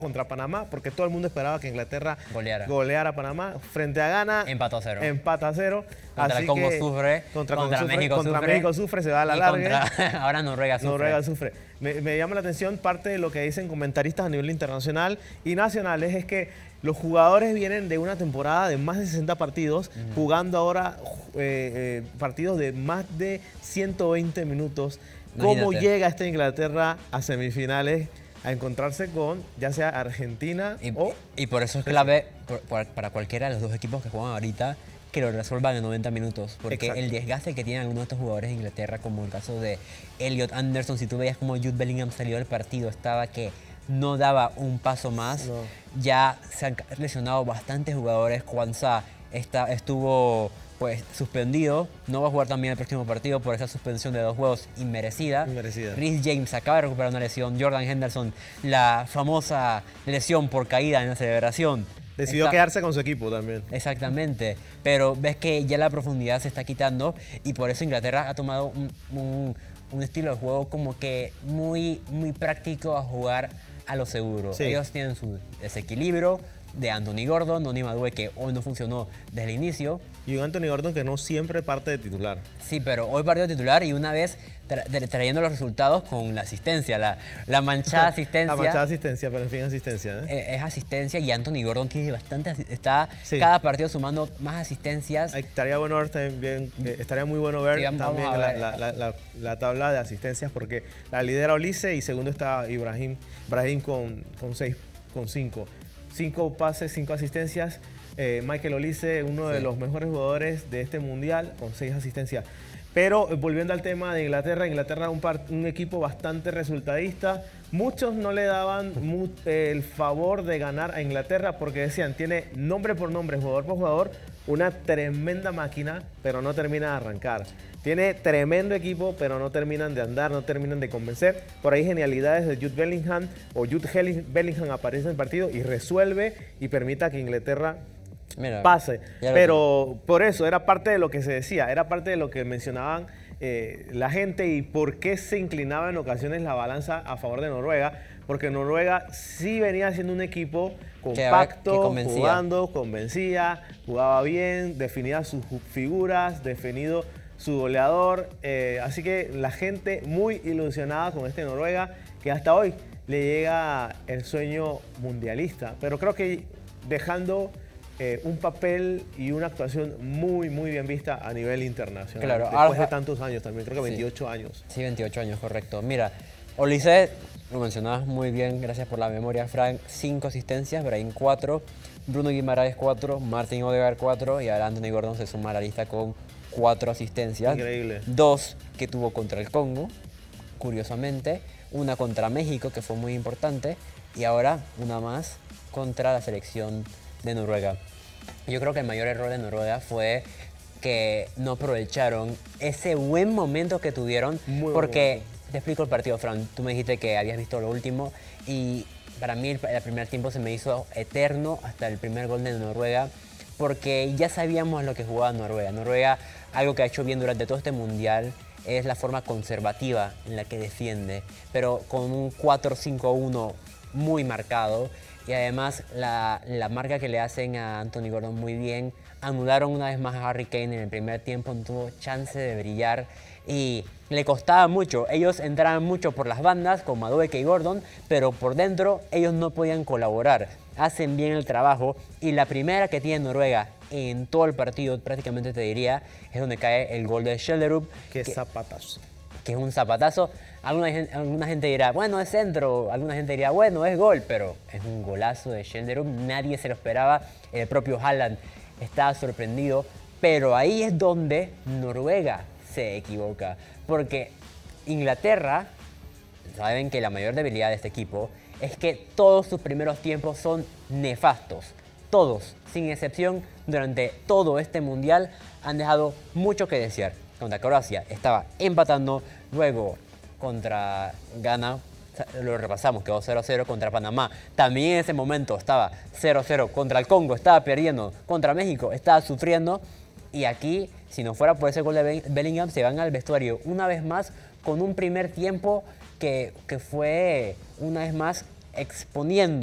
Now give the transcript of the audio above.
contra Panamá, porque todo el mundo esperaba que Inglaterra goleara a Panamá. Frente a Ghana, empató a 0. Empata a 0. Contra el Congo sufre, contra México sufre, se va a la larga. Ahora Noruega sufre. Me llama la atención parte de lo que dicen comentaristas a nivel internacional y nacionales, es que los jugadores vienen de una temporada de más de 60 partidos, jugando ahora partidos de más de 120 minutos. Imagínate. ¿Cómo llega esta Inglaterra a semifinales? A encontrarse con ya sea Argentina y por eso es clave para cualquiera de los dos equipos que juegan ahorita que lo resuelvan en 90 minutos. Porque Exacto. el desgaste que tienen algunos de estos jugadores de Inglaterra, como el caso de Elliot Anderson, si tú veías como Jude Bellingham salió del partido, estaba que no daba un paso más. No. Ya se han lesionado bastantes jugadores. Kwanzaa estuvo pues suspendido, no va a jugar también el próximo partido por esa suspensión de 2 juegos inmerecida. Reece James acaba de recuperar una lesión. Jordan Henderson, la famosa lesión por caída en la celebración. Decidió quedarse con su equipo también. Exactamente, pero ves que ya la profundidad se está quitando y por eso Inglaterra ha tomado un estilo de juego como que muy práctico a jugar a lo seguro. Sí. Ellos tienen su desequilibrio de Anthony Gordon, Noni Madueke, que hoy no funcionó desde el inicio. Y un Anthony Gordon que no siempre parte de titular. Sí, pero hoy partió de titular y una vez trayendo los resultados con la asistencia, la manchada asistencia. La manchada asistencia, pero en fin asistencia. Es asistencia y Anthony Gordon tiene bastante, está sí. Cada partido sumando más asistencias. Estaría bueno ver también, estaría muy bueno ver también la tabla de asistencias, porque la lidera Olise y segundo está Ibrahim con 5. 5 pases, 5 asistencias. Michael Olise, uno de los mejores jugadores de este mundial, con 6 asistencias. Pero volviendo al tema de Inglaterra, un equipo bastante resultadista. Muchos no le daban el favor de ganar a Inglaterra porque decían, tiene nombre por nombre, jugador por jugador, una tremenda máquina, pero no termina de arrancar. Tiene tremendo equipo, pero no terminan de andar, no terminan de convencer. Por ahí genialidades de Jude Bellingham Bellingham aparece en el partido y resuelve y permita que Inglaterra pase. Pero por eso era parte de lo que se decía, era parte de lo que mencionaban la gente y por qué se inclinaba en ocasiones la balanza a favor de Noruega. Porque Noruega sí venía siendo un equipo compacto, convencía, jugaba bien, definía sus figuras, definido su goleador. Así que la gente muy ilusionada con este Noruega, que hasta hoy le llega el sueño mundialista. Pero creo que dejando un papel y una actuación muy bien vista a nivel internacional. Claro, después de tantos años también, creo que 28 años. Sí, 28 años, correcto. Mira, Olise, lo mencionabas muy bien, gracias por la memoria, Frank. 5 asistencias, Brahim 4, Bruno Guimaraes 4, Martin Odegaard 4 y ahora Anthony Gordon se suma a la lista con 4 asistencias. Increíble. 2 que tuvo contra el Congo, curiosamente. Una contra México, que fue muy importante. Y ahora una más contra la selección de Noruega. Yo creo que el mayor error de Noruega fue que no aprovecharon ese buen momento que tuvieron. Porque, te explico el partido, Fran. Tú me dijiste que habías visto lo último y para mí el primer tiempo se me hizo eterno hasta el primer gol de Noruega, porque ya sabíamos lo que jugaba Noruega. Noruega, algo que ha hecho bien durante todo este mundial es la forma conservativa en la que defiende, pero con un 4-5-1 muy marcado. Y además la marca que le hacen a Anthony Gordon muy bien. Anularon una vez más a Harry Kane en el primer tiempo, no tuvo chance de brillar y le costaba mucho. Ellos entraban mucho por las bandas con Madueke y Gordon, pero por dentro ellos no podían colaborar. Hacen bien el trabajo y la primera que tiene Noruega en todo el partido, prácticamente te diría, es donde cae el gol de Schjelderup. Qué zapatazo. Que es un zapatazo. Alguna gente dirá, bueno, es centro. Alguna gente dirá, bueno, es gol. Pero es un golazo de Schjelderup. Nadie se lo esperaba. El propio Haaland estaba sorprendido. Pero ahí es donde Noruega se equivoca. Porque Inglaterra, saben que la mayor debilidad de este equipo es que todos sus primeros tiempos son nefastos. Todos, sin excepción, durante todo este mundial han dejado mucho que desear. Contra Croacia estaba empatando, luego contra Ghana, lo repasamos, quedó 0-0, contra Panamá también en ese momento estaba 0-0, contra el Congo estaba perdiendo, contra México estaba sufriendo y aquí, si no fuera por ese gol de Bellingham, se van al vestuario una vez más con un primer tiempo que fue una vez más exponiendo